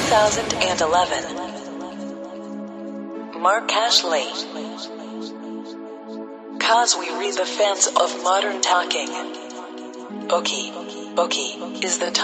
2011. Mark Ashley. Cause we read the fans of modern talking. Bookie is the